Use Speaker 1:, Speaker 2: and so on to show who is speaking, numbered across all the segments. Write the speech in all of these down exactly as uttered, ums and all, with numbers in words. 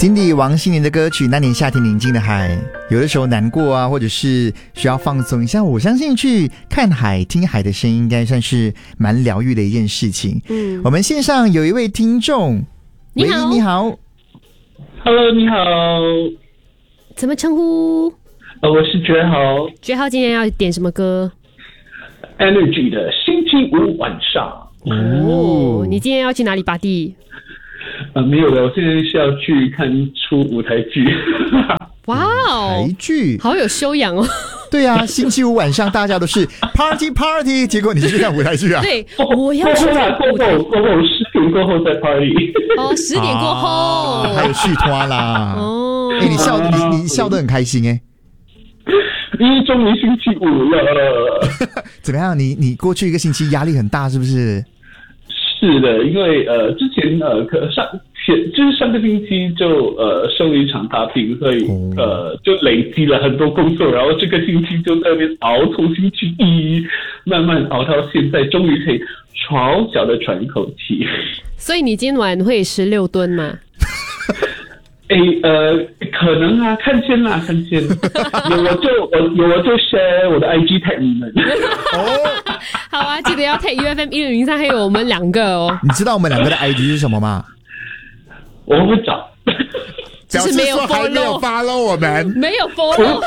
Speaker 1: Cindy 王心凌的歌曲《那年夏天宁静的海》，有的时候难过啊，或者是需要放松一下，我相信去看海、听海的声音，应该算是蛮疗愈的一件事情。嗯，我们线上有一位听众，
Speaker 2: 你好，
Speaker 1: 喂，你好
Speaker 3: ，Hello， 你好，
Speaker 2: 怎么称呼？
Speaker 3: 呃，我是觉豪。
Speaker 2: 觉豪今天要点什么歌
Speaker 3: ？Energy 的星期五晚上。
Speaker 2: 哦，你今天要去哪里拔地？
Speaker 3: 呃，没有的，我现在是要去看出舞台剧。
Speaker 2: 哇哦，
Speaker 1: 台剧
Speaker 2: 好有修养哦。
Speaker 1: 对啊，星期五晚上大家都是 party party， 结果你去看舞台剧啊？
Speaker 2: 对，我要去看舞台剧。
Speaker 3: 过后十点过后再 party。
Speaker 2: 哦，十点过后、
Speaker 1: 啊、还有续拖啦。
Speaker 2: 哦，
Speaker 1: 哎、欸，你笑你你笑得很开心哎、
Speaker 3: 欸，因为终于星期五了。
Speaker 1: 怎么样？你你过去一个星期压力很大是不是？
Speaker 3: 是的，因为呃之前呃可上前就是上个星期就呃生了一场大病，所以呃就累积了很多工作，然后这个星期就在那边熬，从星期一慢慢熬到现在，终于可以好小的喘一口气。
Speaker 2: 所以你今晚会十六吨吗？
Speaker 3: 哎、欸、呃，可能啊，看先啦，看先。有我就我有我就 share 我的 I G tag 你们。
Speaker 2: 哦，好啊，记得要 tag U F M 一零零三，还有我们两个哦。
Speaker 1: 你知道我们两个的 I G 是什么吗？
Speaker 3: 我会找。
Speaker 2: 只是没有 follow，
Speaker 1: 没有 follow 我们，
Speaker 2: 没有 follow。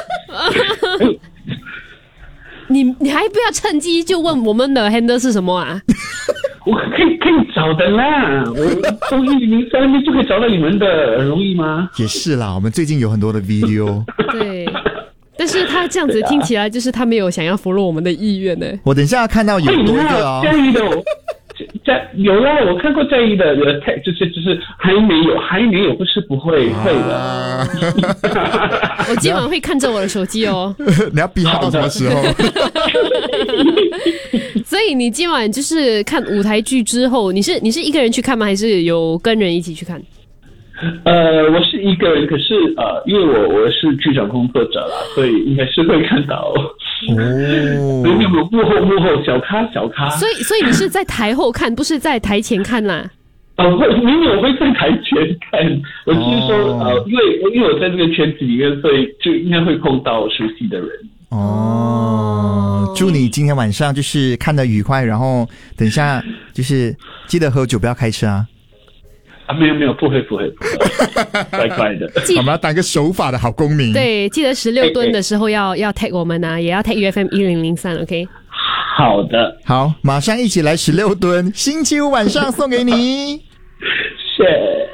Speaker 2: 你你还不要趁机就问我们的 handle 是什么啊？
Speaker 3: 我可以可以找的啦，我从一零零三那边就可以找到你们的，很容易吗？
Speaker 1: 也是啦，我们最近有很多的 video。
Speaker 2: 对，但是他这样子听起来就是他没有想要 follow 我们的意愿呢。
Speaker 1: 我等一下看到有多一个哦，
Speaker 3: 嘉怡的，嘉有啦，我看过嘉怡的 tag， 就是就是还没有还没有，不是不会、啊、会的。
Speaker 2: 我今晚会看着我的手机哦。
Speaker 1: 你要逼他到什么时候？
Speaker 2: 所以你今晚就是看舞台剧之后，你是你是一个人去看吗？还是有跟人一起去看？
Speaker 3: 呃，我是一个人，可是呃，因为我我是剧场工作者啦，所以应该是会看到哦。所以幕后幕后小咖小咖。
Speaker 2: 所以所以你是在台后看，不是在台前看啦？
Speaker 3: 呃，会，因为我会在台前看。我就是说，哦、呃，因为因为我在这个圈子里面，所以就应该会碰到熟悉的人。
Speaker 1: 哦，祝你今天晚上就是看得愉快，然后等一下就是记得喝酒，不要开车啊！
Speaker 3: 啊，没有没有，不会不会，不会乖乖的。
Speaker 1: 我们要当个守法的好公民。
Speaker 2: 对，记得十六吨的时候要、欸欸、要 tag 我们啊，也要 tag U F M 一零零三 ，OK？
Speaker 3: 好的，
Speaker 1: 好，马上一起来十六吨，星期五晚上送给你。
Speaker 3: 谢。